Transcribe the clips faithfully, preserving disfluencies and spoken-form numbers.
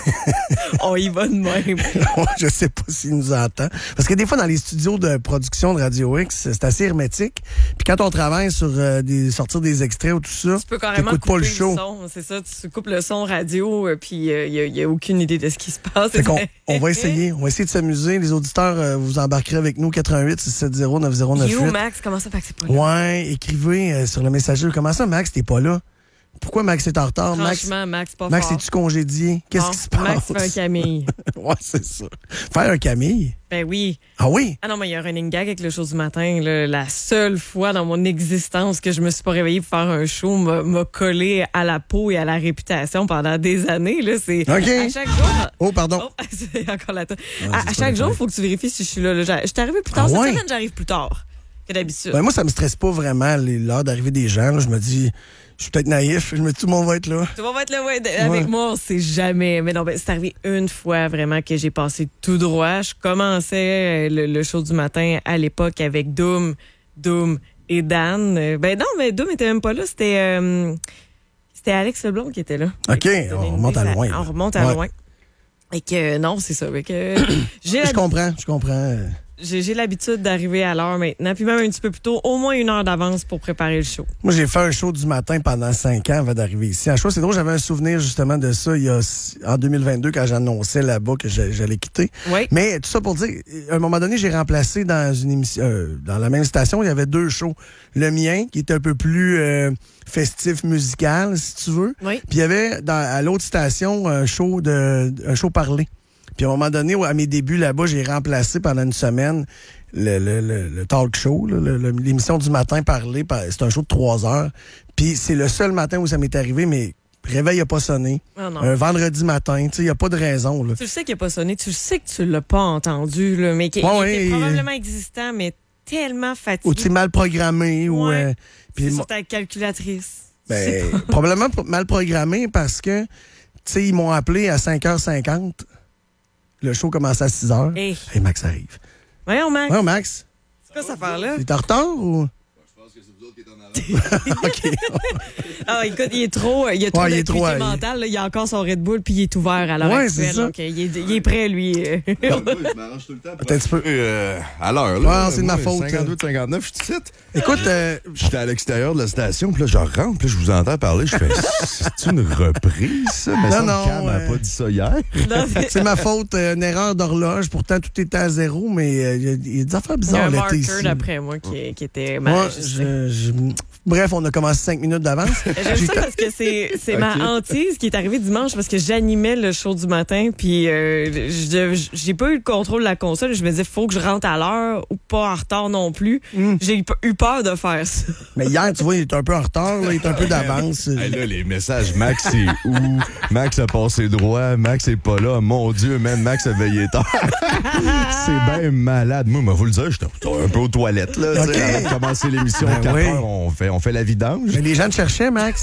On y va de même. Je sais pas s'il nous entend. Parce que des fois, dans les studios de production de Radio X, c'est assez hermétique. Puis quand on travaille sur euh, des sortir des extraits ou tout ça, tu peux carrément couper pas le le show. son. C'est ça, tu coupes le son radio, euh, puis il euh, n'y a, a aucune idée de ce qui se passe. Fait qu'on, on va essayer. On va essayer de s'amuser. Les auditeurs, euh, vous embarquerez avec nous, quatre un huit six sept zéro neuf zéro neuf huit. You, Max, comment ça fait que c'est pas là? Ouais, écrivez euh, sur le messager. Comment ça, Max, t'es pas là? Pourquoi Max est en retard? Franchement, Max, pas Max, fort. es-tu congédié? Qu'est-ce Non, qui se passe? Max fait un Camille. Ouais, c'est ça. Faire un Camille? Ben oui. Ah oui? Ah non, mais il y a un running gag avec le show du matin. Là. La seule fois dans mon existence que je me suis pas réveillée pour faire un show m'a, m'a collé à la peau et à la réputation pendant des années. Là. C'est OK. à chaque jour... Oh, pardon. Oh, c'est encore la tête. Ah, à, à chaque jour, il faut que tu vérifies si je suis là. là. Je suis arrivée plus tard. Ah Cette ouais? semaine, j'arrive plus tard que d'habitude. Ben, moi, ça me stresse pas vraiment les- l'heure d'arrivée des gens. Là. Je me dis, je suis peut-être naïf. Je me dis, tout le monde va être là. Tu vas être là, ouais, avec Ouais. moi, on sait jamais. Mais non, ben, c'est arrivé une fois vraiment que j'ai passé tout droit. Je commençais le, le show du matin à l'époque avec Doom, Doom et Dan. Euh, Ben non, mais Doom était même pas là. C'était, euh, c'était Alex Leblond qui était là. OK, Fait que, on remonte à ça- loin. On remonte à Ouais. loin. Et que non, c'est ça. Fait que, j'ai Je la- comprends, je comprends. j'ai, j'ai l'habitude d'arriver à l'heure maintenant. Puis même un petit peu plus tôt, au moins une heure d'avance pour préparer le show. Moi, j'ai fait un show du matin pendant cinq ans avant d'arriver ici. Un show, c'est drôle, j'avais un souvenir justement de ça il y a, en deux mille vingt-deux quand j'annonçais là-bas que j'a- j'allais quitter. Oui. Mais tout ça pour dire, à un moment donné, j'ai remplacé dans une émission, euh, dans la même station, il y avait deux shows. Le mien, qui était un peu plus euh, festif, musical, si tu veux. Oui. Puis il y avait dans, à l'autre station un show de un show parlé. Puis à un moment donné, à mes débuts là-bas, j'ai remplacé pendant une semaine le, le, le, le talk show, le, le, l'émission du matin parlé. C'est un show de trois heures. Puis c'est le seul matin où ça m'est arrivé, mais réveil n'a pas sonné. Oh non. Un vendredi matin, tu sais, il n'y a pas de raison. Là. Tu le sais qu'il n'a pas sonné, tu le sais que tu l'as pas entendu, là, mais qu'il Ouais, il ouais, était et- probablement existant, mais tellement Ou fatigué. tu sais, mal programmé. Ou, Ouais. euh, puis C'est mo- sur ta calculatrice. ben, C'est pas- probablement pro- mal programmé parce que, tu sais, ils m'ont appelé à cinq heures cinquante. Le show commençait à six heures. Hey. Hey, Max arrive. Voyons, Max. Ouais, Max, C'est quoi cette affaire-là? t'es en retard ou? OK. Ah, écoute, il est trop, il a trop Ouais, il est trop, d'activité euh, mentale. Là. Il a encore son Red Bull, puis il est ouvert à l'heure Ouais, actuelle. c'est ça. Donc, euh, il, est, il est prêt, lui. Je m'arrange tout le temps. Peut-être un petit peu. Euh, à l'heure, là. Ouais, c'est de ma Moi, faute. cinquante-deux cinquante-neuf, je suis ici. Écoute, euh, J'étais à l'extérieur de la station, puis là, je rentre, puis là, je vous entends parler. Je fais, c'est une reprise, ça? Mais ça, non, Cam n'a euh, pas dit ça hier. Là, c'est- c'est ma faute, euh, une erreur d'horloge. Pourtant, tout était à zéro, mais euh, il y, a- il y a des affaires il y a bizarres un l'été marker, ici. d'après moi, qui, qui était mal Moi, ajusté. je, je- Bref, on a commencé cinq minutes d'avance. J'aime J'ai ça parce que c'est, c'est ma Ok. hantise qui est arrivée dimanche parce que j'animais le show du matin puis euh, je- j'ai pas eu le contrôle de la console. Je me disais, faut que je rentre à l'heure ou pas en retard non plus. Mm. J'ai eu eu peur de faire ça. Mais hier, tu vois, il est un peu en retard, là, il est un peu d'avance. Hey, là, les messages, Max, c'est où? Max a passé droit, Max est pas là. Mon Dieu, même Max a veillé tard. C'est bien malade. Moi, moi, vous le dire, j'étais un peu aux toilettes, là. tu sais, Ok. Avant de commencer l'émission Ben à quatre oui. heures, on fait, on fait la vidange. Mais les gens te cherchaient, Max.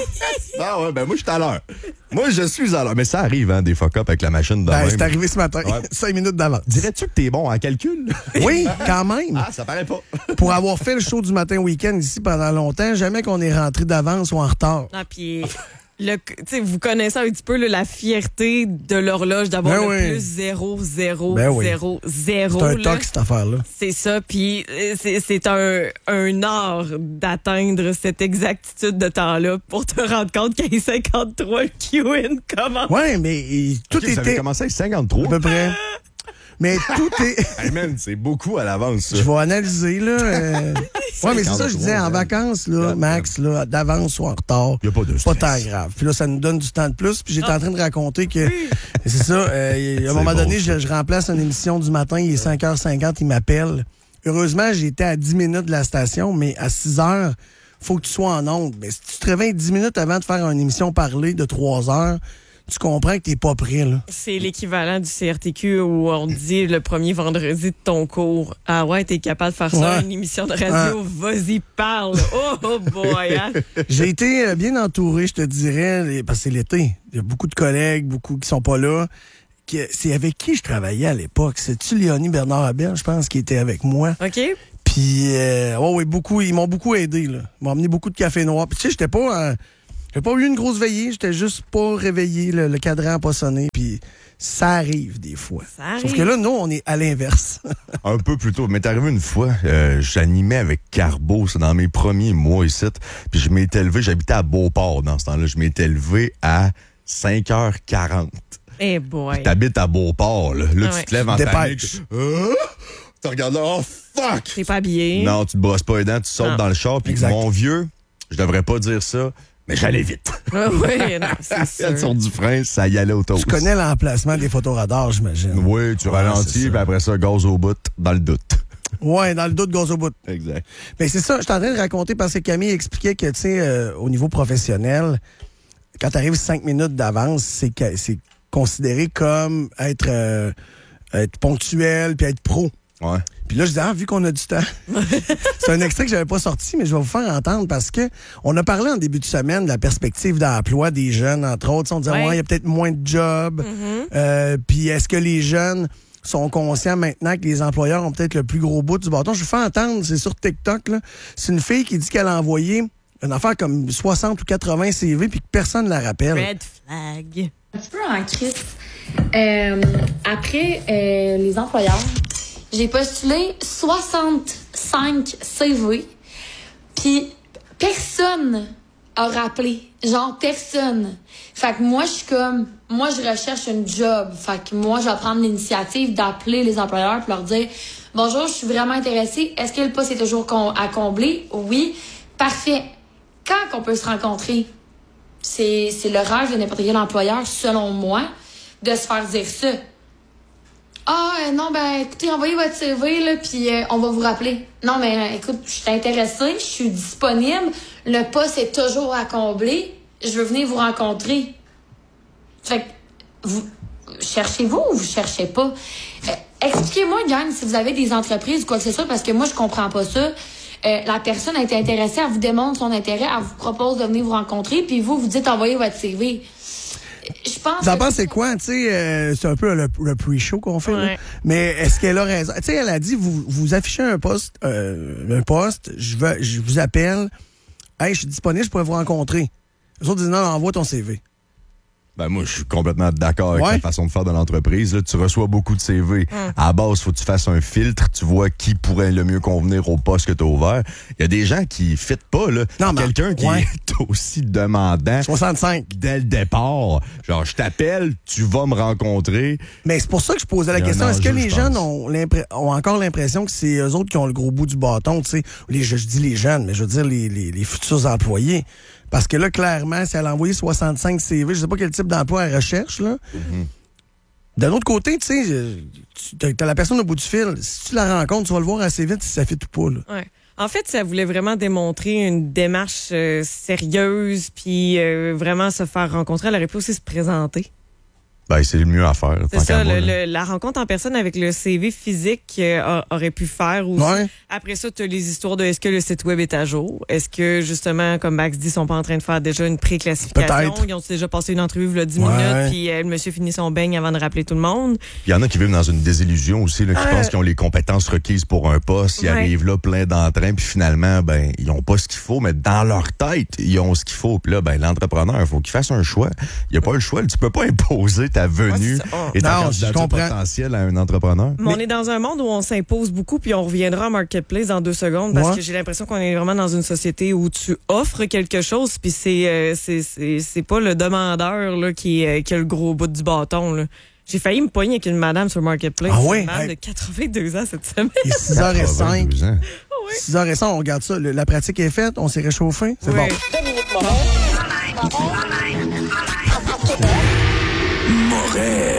Ah ouais, ben moi, je suis à l'heure. Moi, je suis à l'heure. Mais ça arrive, hein, des fuck-up avec la machine de Ben, même. c'est arrivé ce matin. Ouais. Cinq minutes d'avance. Dirais-tu que t'es bon en calcul? Oui, quand même. Ah, ça paraît pas. Pour avoir fait le show du matin week-end ici pendant longtemps, jamais qu'on est rentré d'avance ou en retard. Ah, puis le, tu sais, vous connaissez un petit peu là, la fierté de l'horloge d'avoir Ben le oui. plus zéro zéro Ben oui. zéro zéro. C'est un là. toc, cette affaire-là. C'est ça, puis euh, c'est, c'est un, un art d'atteindre cette exactitude de temps-là pour te rendre compte qu'il y a cinquante-trois Q-in comment. Oui, mais il- tout Ok, vous avez était commencé avec à cinquante-trois. peu près. Mais tout est... Hey man, c'est beaucoup à l'avance, ça. Je vais analyser, là. euh. Ouais, mais c'est ça, je disais, en vacances, là, Max, là, d'avance ou en retard. Y a pas de Pas stress. tant grave. Puis là, ça nous donne du temps de plus. Puis j'étais en train de raconter que, c'est ça, euh, à un moment bon, donné, ça. je, je remplace une émission du matin, il est cinq heures cinquante, il m'appelle. Heureusement, j'étais à dix minutes de la station, mais à six heures, faut que tu sois en onde. Mais si tu te réveilles dix minutes avant de faire une émission parlée de trois heures, tu comprends que t'es pas prêt, là. C'est l'équivalent du C R T Q où on te dit le premier vendredi de ton cours. Ah ouais, t'es capable de faire ça, Ouais. une émission de radio, vas-y, parle. Oh, oh boy, hein? J'ai été euh, bien entouré, je te dirais, les- parce que c'est l'été. Il y a beaucoup de collègues, beaucoup qui sont pas là. Qui- C'est avec qui je travaillais à l'époque? C'est-tu Léonie Bernard-Habert, je pense, qui était avec moi? OK? Puis, euh, ouais, ouais, beaucoup, ils m'ont beaucoup aidé, là. Ils m'ont amené beaucoup de café noir. Puis, tu sais, j'étais pas... euh, J'ai pas eu une grosse veillée, j'étais juste pas réveillé, le, le cadran n'a pas sonné, puis ça arrive des fois. Ça arrive. Sauf que là, nous, on est à l'inverse. Un peu plus tôt. Mais t'es arrivé une fois, euh, j'animais avec Carbo, c'est dans mes premiers mois ici, puis je m'étais levé, j'habitais à Beauport dans ce temps-là, je m'étais levé à cinq heures quarante. Eh boy. T'habites à Beauport, là. Là, Ah ouais. tu te lèves en Dépêche. panique. Euh? Tu regardes là, oh fuck! T'es pas habillé. Non, tu te brosses pas les dents, tu sautes Non. dans le char, puis Exact. mon vieux, je devrais pas dire ça, mais j'allais vite. Ah oui, non, c'est Sur sûr. du frein, ça y allait au toast. Tu connais l'emplacement des photoradars, j'imagine. Oui, tu Ouais, ralentis, c'est ça. puis après ça, gaz au bout, dans le doute. Ouais, dans le dos de gaz au bout. Exact. Mais c'est ça, je suis en train de raconter parce que Camille expliquait que, tu sais, euh, au niveau professionnel, quand tu arrives cinq minutes d'avance, c'est que- c'est considéré comme être, euh, être ponctuel puis être pro. Ouais. Puis là, je dis, ah, vu qu'on a du temps. C'est un extrait que j'avais pas sorti, mais je vais vous faire entendre parce que on a parlé en début de semaine de la perspective d'emploi des jeunes, entre autres. On disait, Ouais. ouais, il y a peut-être moins de jobs. Mm-hmm. Euh, puis est-ce que les jeunes sont conscients maintenant que les employeurs ont peut-être le plus gros bout du bâton? Je vous fais entendre, c'est sur TikTok, là. C'est une fille qui dit qu'elle a envoyé une affaire comme soixante ou quatre-vingts C V puis que personne ne la rappelle. Red flag. Un petit peu en crise. Euh, après euh, les employeurs, j'ai postulé soixante-cinq C V, puis personne a rappelé. Genre, personne. Fait que moi, je suis comme... Moi, je recherche une job. Fait que moi, je vais prendre l'initiative d'appeler les employeurs pour leur dire « Bonjour, je suis vraiment intéressée. Est-ce que le poste est toujours com- à combler? Oui. Parfait. Quand qu'on peut se rencontrer? » C'est, c'est le rêve de n'importe quel employeur, selon moi, de se faire dire ça. Ah, euh, non, ben, écoutez, envoyez votre C V, là, puis euh, on va vous rappeler. Non, mais euh, écoute, je suis intéressée, je suis disponible, le poste est toujours à combler, je veux venir vous rencontrer. Fait que, vous, cherchez-vous ou vous cherchez pas? Euh, expliquez-moi, gang, si vous avez des entreprises ou quoi que ce soit, parce que moi, je comprends pas ça. Euh, la personne a été intéressée, elle vous démontre son intérêt, elle vous propose de venir vous rencontrer, puis vous, vous dites envoyez votre C V. Je pense. T'en que penses c'est quoi, tu sais, euh, c'est un peu le, le pre-show qu'on fait, là. Ouais. Mais est-ce qu'elle a raison? Tu sais, elle a dit, vous, vous affichez un poste, euh, un poste, je veux, je vous appelle, hey, je suis disponible, je pourrais vous rencontrer. Les autres disent, non, envoie ton C V. Ben moi, je suis complètement d'accord avec Ouais. la façon de faire de l'entreprise. Là, tu reçois beaucoup de C V. À la base, faut que tu fasses un filtre. Tu vois qui pourrait le mieux convenir au poste que tu as ouvert. Il y a des gens qui ne fitent pas. Là. Non, mais- Quelqu'un qui ouais. est aussi demandant soixante-cinq. dès le départ. Genre, je t'appelle, tu vas me rencontrer. Mais c'est pour ça que je posais la Il y a question. un Est-ce que enjeu, les je jeunes pense. ont, l'impré- ont encore l'impression que c'est eux autres qui ont le gros bout du bâton, tu sais? Les, je, je dis les jeunes, mais je veux dire les, les, les futurs employés. Parce que là, clairement, si elle a envoyé soixante-cinq C V, je sais pas quel type d'emploi elle recherche, là. D'un autre côté, tu sais, tu- t'as t'as la personne au bout du fil. Si tu la rencontres, tu vas le voir assez vite si ça fait tout pas, là. Ouais. En fait, ça voulait vraiment démontrer une démarche euh, sérieuse, puis euh, vraiment se faire rencontrer. Elle aurait pu aussi se présenter. Ben, c'est le mieux à faire. C'est tant ça, qu'à moi, le- là. le- la rencontre en personne avec le C V physique euh, a- aurait pu faire aussi. Ouais. Après ça, tu as les histoires de est-ce que le site web est à jour? Est-ce que, justement, comme Max dit, ils sont pas en train de faire déjà une pré-classification? Peut-être. Ils ont déjà passé une entrevue il y a dix Ouais. minutes, puis euh, le monsieur finit son beigne avant de rappeler tout le monde? Il y en a qui vivent dans une désillusion aussi, là, qui Euh. pensent qu'ils ont les compétences requises pour un poste. Ils Ouais. arrivent là plein d'entrain, puis finalement, ben, ils ont pas ce qu'il faut, mais dans leur tête, ils ont ce qu'il faut. Puis là, ben, l'entrepreneur, il faut qu'il fasse un choix. Il n'y a pas le choix. Tu peux pas imposer ta venue Ouais, c'est ça. Oh. et ta Non, je candidature comprends. potentielle à un entrepreneur. Mais on est dans un monde où on s'impose beaucoup, puis on reviendra en marketplace dans deux secondes, parce Ouais. que j'ai l'impression qu'on est vraiment dans une société où tu offres quelque chose, puis c'est euh, c'est c'est c'est pas le demandeur là qui euh, qui a le gros bout du bâton là. J'ai failli me poigner avec une madame sur marketplace, Ah ouais? une madame Hey. de quatre-vingt-deux ans cette semaine. Il est six heures cinq. quatre-vingt-deux ans. six heures cinq, on regarde ça. Le- la pratique est faite, on s'est réchauffé. C'est Ouais. bon. Moret.